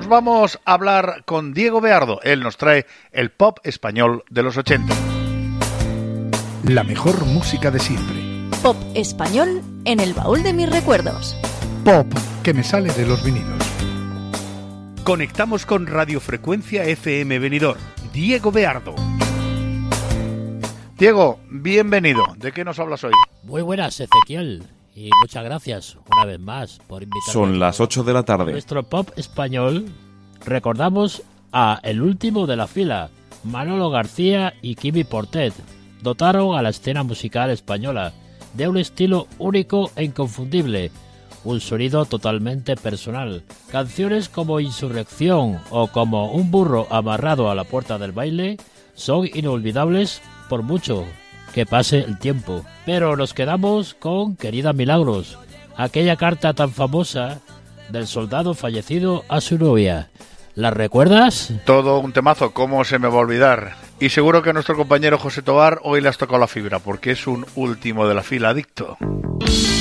Nos vamos a hablar con Diego Beardo. Él nos trae el pop español de los 80. La mejor música de siempre. Pop español en el baúl de mis recuerdos. Pop que me sale de los vinilos. Conectamos con Radiofrecuencia FM Benidorm. Diego Beardo. Diego, bienvenido. ¿De qué nos hablas hoy? Muy buenas, Ezequiel. Y muchas gracias una vez más por invitarme. Son las 8 de la tarde. Nuestro pop español, recordamos a el último de la fila, Manolo García y Quimi Portet. Dotaron a la escena musical española de un estilo único e inconfundible, un sonido totalmente personal. Canciones como Insurrección o como Un burro amarrado a la puerta del baile son inolvidables por mucho que pase el tiempo. Pero nos quedamos con Querida Milagros, aquella carta tan famosa del soldado fallecido a su novia. ¿La recuerdas? Todo un temazo, ¿cómo se me va a olvidar? Y seguro que a nuestro compañero José Tobar hoy le has tocado la fibra, porque es un último de la fila adicto.